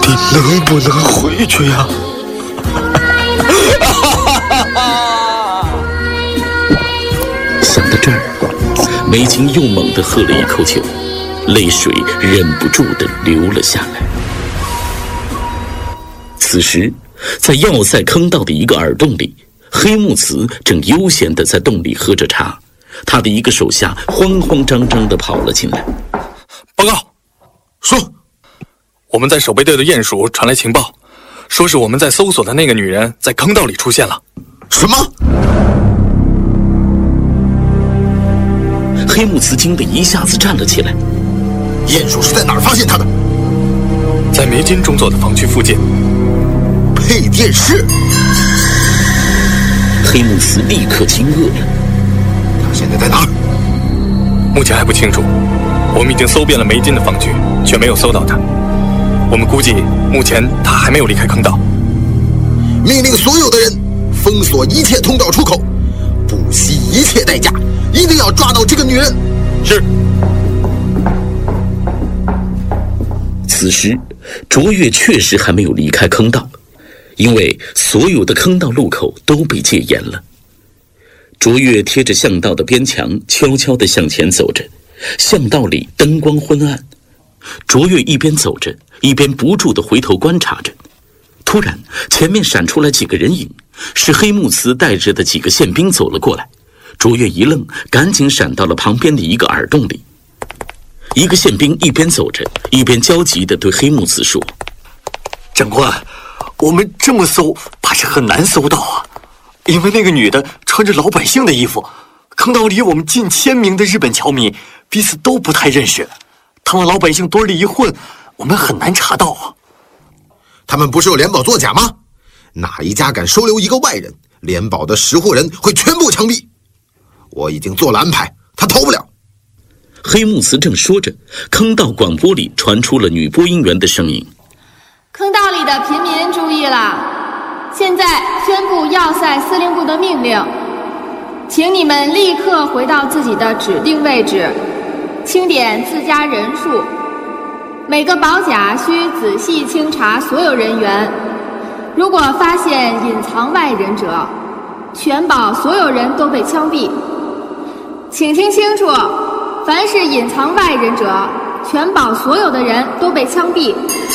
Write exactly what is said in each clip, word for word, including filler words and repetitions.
你能不能回去呀？ 想到这儿，梅金又猛地喝了一口酒，泪水忍不住地流了下来。此时，在要塞坑道的一个耳洞里，黑木慈正悠闲地在洞里喝着茶，他的一个手下慌慌张张地跑了进来。 报告，说，我们在守备队的鼹鼠传来情报，说是我们在搜索的那个女人在坑道里出现了。 什么？ 黑木慈惊得一下子站了起来。 鼹鼠是在哪儿发现他的？ 在梅金中佐的防区附近。 配电室。 黑木慈立刻惊愕了。 他现在在哪儿？ 目前还不清楚，我们已经搜遍了梅金的防区，却没有搜到他。我们估计目前他还没有离开坑道。 命令所有的人封锁一切通道出口，不惜一切代价，一定要抓到这个女人。 是。 此时，卓越确实还没有离开坑道，因为所有的坑道路口都被戒严了。卓越贴着巷道的边墙，悄悄地向前走着。巷道里灯光昏暗，卓越一边走着，一边不住地回头观察着。突然，前面闪出来几个人影，是黑木慈带着的几个宪兵走了过来。卓越一愣，赶紧闪到了旁边的一个耳洞里。一个宪兵一边走着，一边焦急地对黑木慈说：“ 长官，我们这么搜，怕是很难搜到啊，因为那个女的穿着老百姓的衣服，坑道里我们近千名的日本侨民，彼此都不太认识，他往老百姓堆里一混，我们很难查到啊。 他们不是有联保作假吗？哪一家敢收留一个外人，联保的十户人会全部枪毙。我已经做了安排，他逃不了。” 黑木慈正说着，坑道广播里传出了女播音员的声音：“ 坑道里的平民注意了，现在宣布要塞司令部的命令，请你们立刻回到自己的指定位置，清点自家人数。每个保甲需仔细清查所有人员，如果发现隐藏外人者，全保所有人都被枪毙。请听清楚，凡是隐藏外人者，全保所有的人都被枪毙。”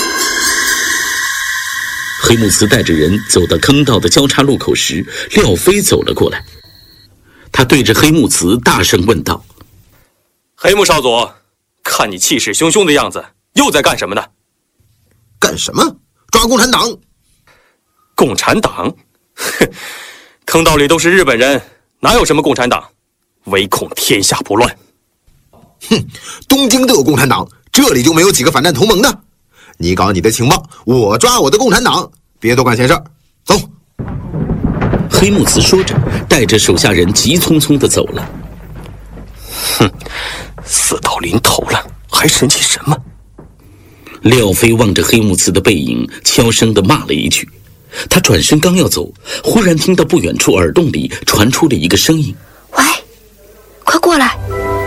黑木慈带着人走到坑道的交叉路口时，廖飞走了过来。他对着黑木慈大声问道：“ 黑木少佐，看你气势汹汹的样子，又在干什么呢？”“ 干什么？抓共产党。”“ 共产党？哼，坑道里都是日本人，哪有什么共产党？唯恐天下不乱。”“ 哼，东京都有共产党，这里就没有几个反战同盟的。你搞你的情报，我抓我的共产党，别多管闲事儿。走。” 黑木慈说着，带着手下人急匆匆地走了。 哼，死到临头了，还神气什么？ 廖飞望着黑木慈的背影，悄声地骂了一句。他转身刚要走，忽然听到不远处耳洞里传出了一个声音：“ 喂，快过来！”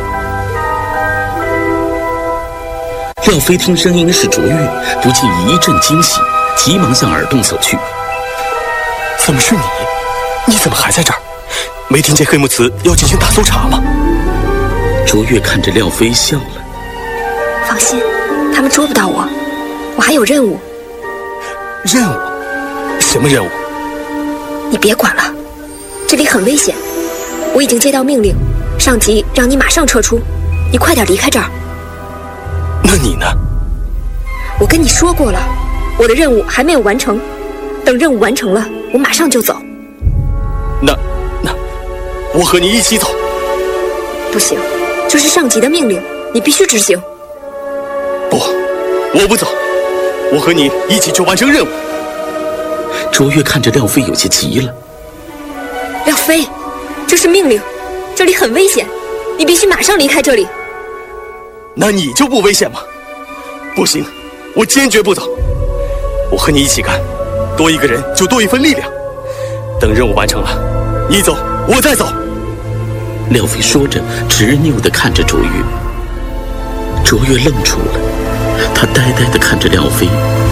廖飞听声音是卓越，不禁一阵惊喜，急忙向耳洞走去。 “怎么是你？你怎么还在这儿？没听见黑木慈要进行大搜查吗？” 卓越看着廖飞笑了：“ 放心，他们捉不到我，我还有任务。”“ 任务？什么任务？”“ 你别管了，这里很危险，我已经接到命令，上级让你马上撤出，你快点离开这儿。”“ 那你呢？”“ 我跟你说过了，我的任务还没有完成，等任务完成了，我马上就走。”“ 那那我和你一起走。”“ 不行，这是上级的命令，你必须执行。”“ 不，我不走，我和你一起去完成任务。” 卓越看着廖飞有些急了。 “廖飞，这是命令，这里很危险，你必须马上离开这里。”“ 那你就不危险吗？”“不行，我坚决不走。我和你一起干，多一个人就多一份力量。等任务完成了，你走，我再走。” 廖飞说着，执拗地看着卓越。卓越愣住了，他呆呆地看着廖飞，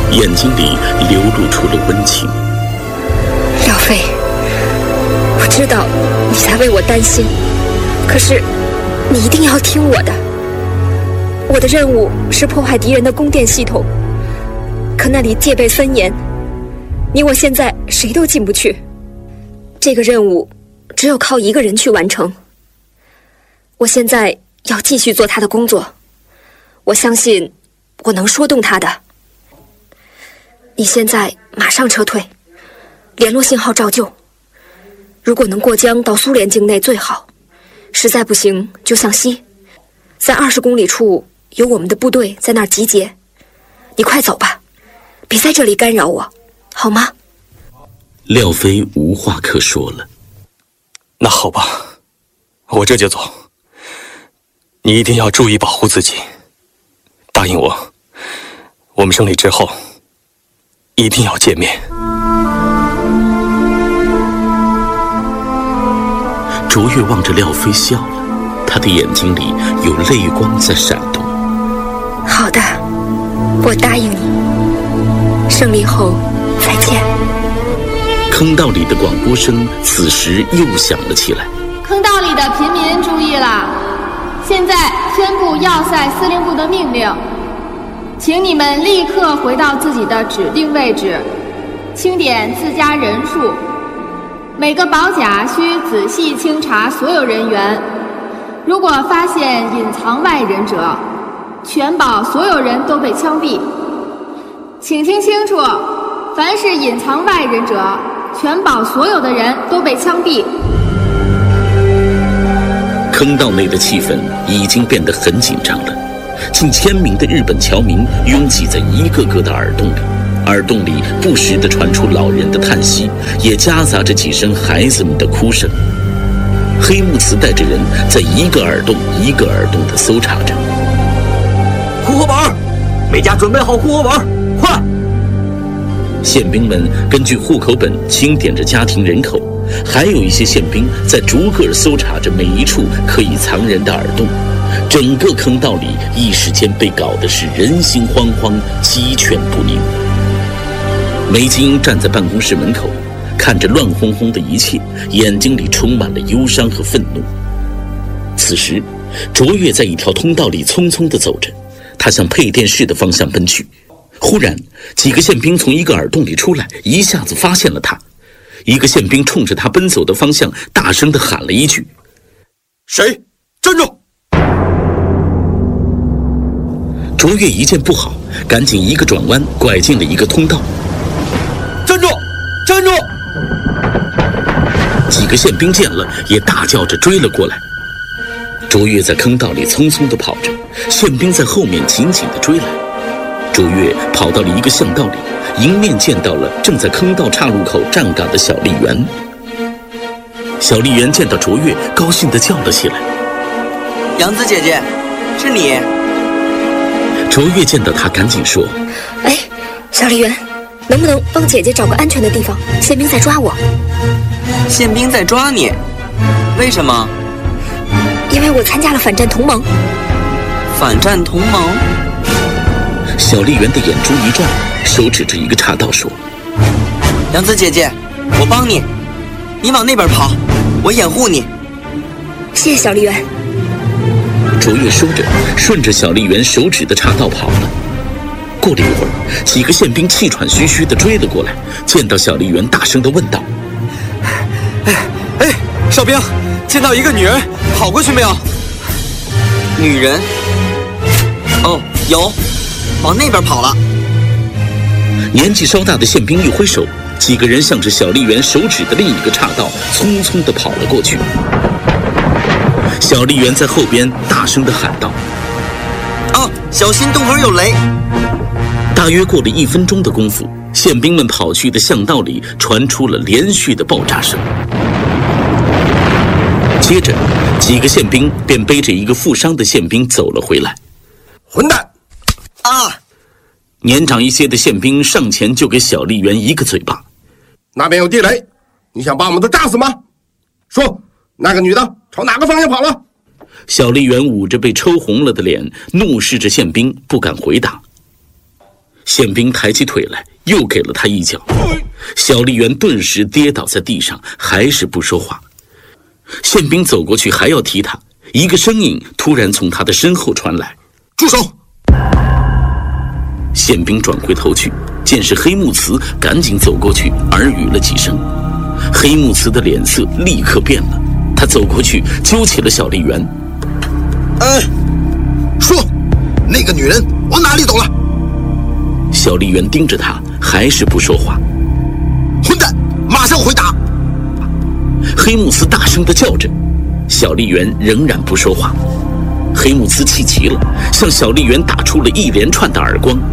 眼睛里流露出了温情。 廖飞，我知道你在为我担心，可是你一定要听我的。我的任务是破坏敌人的供电系统，可那里戒备森严，你我现在谁都进不去。这个任务只有靠一个人去完成。我现在要继续做他的工作，我相信我能说动他的。你现在马上撤退，联络信号照旧。如果能过江到苏联境内最好，实在不行就向西，在二十公里处有我们的部队在那儿集结。你快走吧，别在这里干扰我，好吗？ 廖飞无话可说了。 那好吧，我这就走。你一定要注意保护自己，答应我，我们胜利之后一定要见面。 卓越望着廖飞笑了，他的眼睛里有泪光在闪动。 好的，我答应你，胜利后再见。 坑道里的广播声此时又响了起来。 坑道里的平民注意了，现在宣布要塞司令部的命令，请你们立刻回到自己的指定位置，清点自家人数。每个保甲需仔细清查所有人员，如果发现隐藏外人者，全保所有人都被枪毙。请听清楚，凡是隐藏外人者，全保所有的人都被枪毙。 坑道内的气氛已经变得很紧张了，近千名的日本侨民拥挤在一个个的耳洞里，耳洞里不时地传出老人的叹息，也夹杂着几声孩子们的哭声。黑木慈带着人在一个耳洞一个耳洞地搜查着。 户口本，每家准备好户口本，快！ 宪兵们根据户口本清点着家庭人口，还有一些宪兵在逐个搜查着每一处可以藏人的耳洞。整个坑道里一时间被搞得是人心惶惶，鸡犬不宁。梅金站在办公室门口，看着乱哄哄的一切，眼睛里充满了忧伤和愤怒。此时，卓越在一条通道里匆匆地走着，他向配电室的方向奔去。忽然，几个宪兵从一个耳洞里出来，一下子发现了他。一个宪兵冲着他奔走的方向大声地喊了一句：“ 谁？站住！” 卓越一见不好，赶紧一个转弯，拐进了一个通道。 站住！站住！ 几个宪兵见了，也大叫着追了过来。卓越在坑道里匆匆地跑着，宪兵在后面紧紧地追来。卓越跑到了一个巷道里，迎面见到了正在坑道岔路口站岗的小丽媛。小丽媛见到卓越，高兴地叫了起来：“ 杨子姐姐，是你！” 卓越见到她，赶紧说：“ 哎，小丽媛，能不能帮姐姐找个安全的地方？宪兵在抓我。” 宪兵在抓你？为什么？ 因为我参加了反战同盟。 反战同盟？ 小丽媛的眼珠一转，手指着一个岔道说：“ 杨子姐姐，我帮你，你往那边跑，我掩护你。” 谢谢小丽媛。 卓越说着，顺着小丽媛手指的岔道跑了。过了一会儿，几个宪兵气喘吁吁地追了过来，见到小丽媛，大声地问道：“ 哎哎，哨兵，见到一个女人跑过去没有？”女人？哦，有，往那边跑了。 年纪稍大的宪兵一挥手，几个人向着小丽媛手指的另一个岔道匆匆地跑了过去。小丽媛在后边大声地喊道：“ 啊，小心洞口有雷！” 大约过了一分钟的功夫，宪兵们跑去的巷道里传出了连续的爆炸声。接着，几个宪兵便背着一个负伤的宪兵走了回来。 混蛋！ 啊！ 年长一些的宪兵上前就给小丽媛一个嘴巴。 那边有地雷，你想把我们都炸死吗？说，那个女的朝哪个方向跑了？ 小丽媛捂着被抽红了的脸，怒视着宪兵，不敢回答。 宪兵抬起腿来，又给了他一脚。小丽媛顿时跌倒在地上，还是不说话。宪兵走过去还要踢他，一个声音突然从他的身后传来：“ 住手！” 宪兵转回头去，见是黑木慈，赶紧走过去，耳语了几声。黑木慈的脸色立刻变了，他走过去揪起了小丽媛：“ 哎，说，那个女人往哪里走了？” 小丽媛盯着他，还是不说话。 混蛋，马上回答！ 黑木慈大声地叫着，小丽媛仍然不说话。黑木慈气急了，向小丽媛打出了一连串的耳光。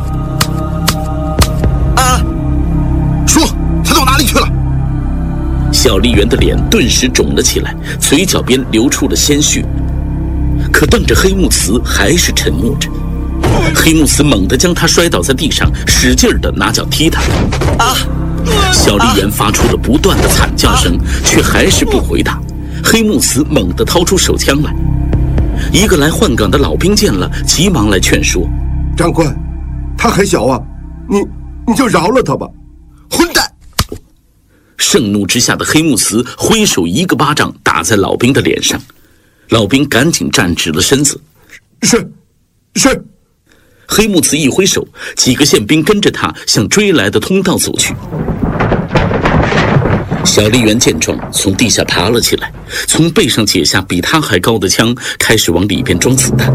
啊！说，他到哪里去了？ 小丽媛的脸顿时肿了起来，嘴角边流出了鲜血，可瞪着黑木慈还是沉默着。黑木慈猛地将他摔倒在地上，使劲地拿脚踢他。 啊！ 小丽媛发出了不断的惨叫声，却还是不回答。黑木慈猛地掏出手枪来。一个来换岗的老兵见了，急忙来劝说：“ 长官，他还小啊，你你就饶了他吧。” 混蛋！ 盛怒之下的黑木慈挥手一个巴掌打在老兵的脸上，老兵赶紧站直了身子。 是，是。 黑木慈一挥手，几个宪兵跟着他向追来的通道走去。小丽媛见状，从地下爬了起来，从背上解下比他还高的枪，开始往里边装子弹。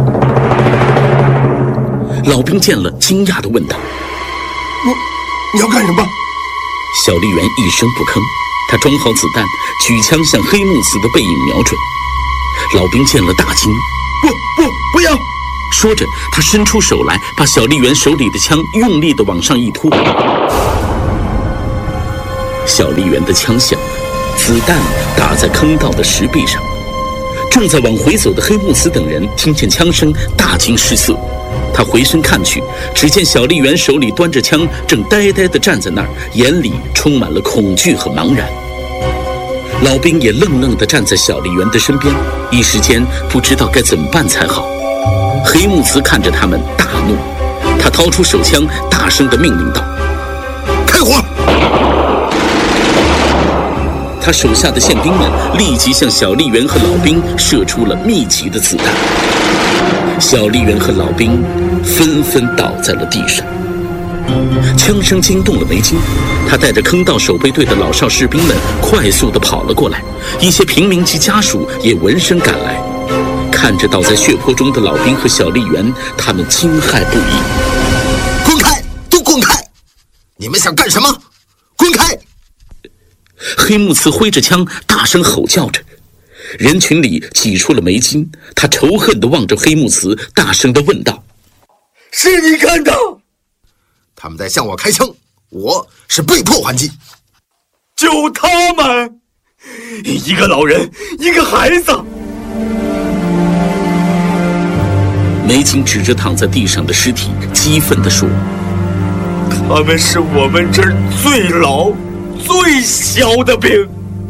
老兵见了，惊讶地问道：“ 你你要干什么？” 小丽媛一声不吭，他装好子弹，举枪向黑木慈的背影瞄准。老兵见了大惊：“ 不不不要！” 说着，他伸出手来，把小丽媛手里的枪用力地往上一拖。小丽媛的枪响了，子弹打在坑道的石壁上。正在往回走的黑木慈等人听见枪声，大惊失色。他回身看去，只见小丽媛手里端着枪，正呆呆地站在那儿，眼里充满了恐惧和茫然。老兵也愣愣地站在小丽媛的身边，一时间不知道该怎么办才好。黑木慈看着他们，大怒，他掏出手枪，大声地命令道：“ 开火！” 他手下的宪兵们立即向小丽媛和老兵射出了密集的子弹，小丽媛和老兵纷纷倒在了地上。枪声惊动了梅金，他带着坑道守备队的老少士兵们快速地跑了过来，一些平民及家属也闻声赶来。看着倒在血泊中的老兵和小丽媛，他们惊骇不已。 滚开！都滚开！你们想干什么？滚开！ 黑木慈挥着枪，大声吼叫着。人群里挤出了梅金，他仇恨地望着黑木慈，大声地问道：“ 是你干的？” 他们在向我开枪，我是被迫还击。 就他们，一个老人，一个孩子。 梅金指着躺在地上的尸体，激愤地说：“ 他们是我们这儿最老、最小的兵。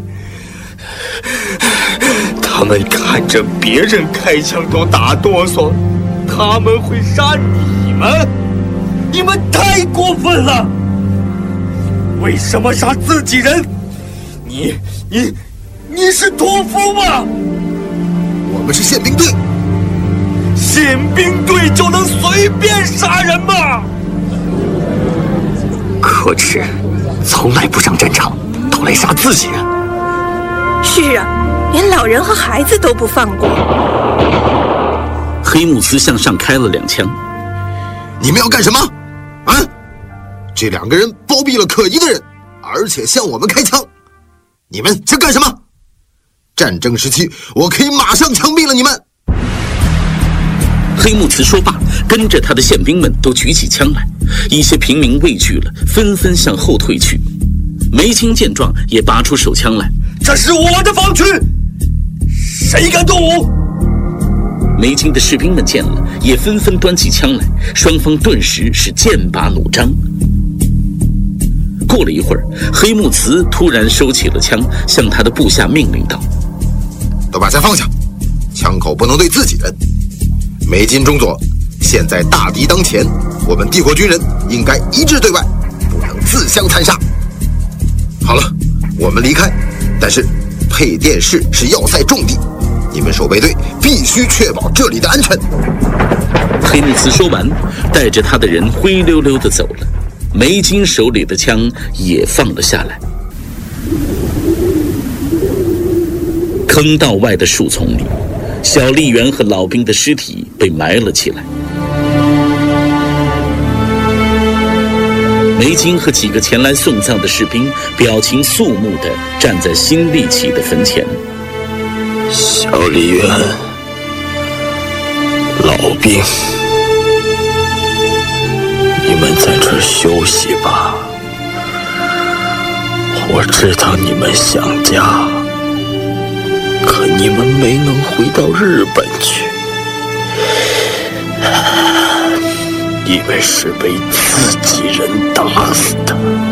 他们看着别人开枪都打哆嗦，他们会杀你们？你们太过分了！为什么杀自己人？你、你、你是屠夫吗？ 我们是宪兵队。 宪兵队就能随便杀人吗？ 可耻，从来不上战场，都来杀自己人。 是啊，连老人和孩子都不放过。 黑木慈向上开了两枪。 你们要干什么？啊！这两个人包庇了可疑的人，而且向我们开枪。你们想干什么？战争时期，我可以马上枪毙了你们。 黑木慈说罢，跟着他的宪兵们都举起枪来，一些平民畏惧了，纷纷向后退去。梅金见状，也拔出手枪来。 这是我的防区，谁敢动武？ 梅金的士兵们见了，也纷纷端起枪来，双方顿时是剑拔弩张。过了一会儿，黑木慈突然收起了枪，向他的部下命令道：“ 都把枪放下，枪口不能对自己人。梅金中佐，现在大敌当前，我们帝国军人应该一致对外，不能自相残杀。好了，我们离开，但是配电室是要塞重地，你们守备队必须确保这里的安全。 黑木斯说完，带着他的人灰溜溜地走了，梅金手里的枪也放了下来。坑道外的树丛里，小笠原和老兵的尸体被埋了起来。梅金和几个前来送葬的士兵表情肃穆地站在新立起的坟前。 小笠原，老兵，你们在这儿休息吧。我知道你们想家，可你们没能回到日本去，因为是被自己人打死的。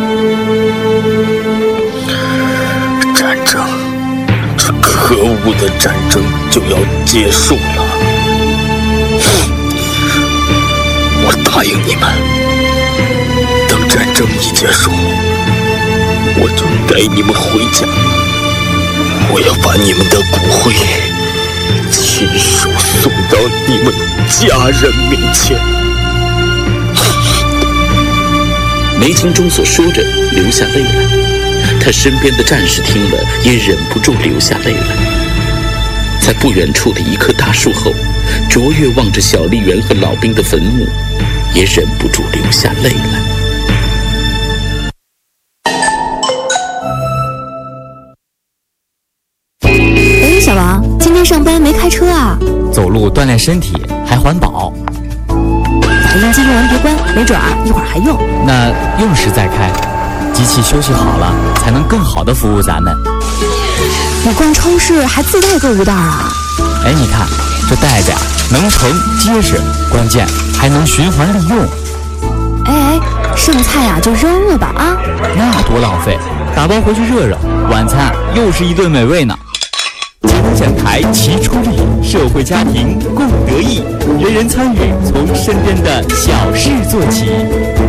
战争，这可恶的战争就要结束了。我答应你们，等战争一结束，我就带你们回家。我要把你们的骨灰亲手送到你们家人面前。 梅金中所说着流下泪来，他身边的战士听了也忍不住流下泪来。在不远处的一棵大树后，卓越望着小笠原和老兵的坟墓，也忍不住流下泪来。 哎，小王，今天上班没开车啊？ 走路锻炼身体还环保。 打印机用完别关，没准儿一会儿还用。 那用时再开，机器休息好了才能更好的服务咱们。 你逛超市还自带购物袋啊？ 哎，你看这袋子呀，能盛结实，关键还能循环利用。 哎哎，剩菜呀就扔了吧啊！ 那多浪费，打包回去热热，晚餐又是一顿美味呢。节能减排齐出力，社会家庭共得益，人人参与，从身边的小事做起。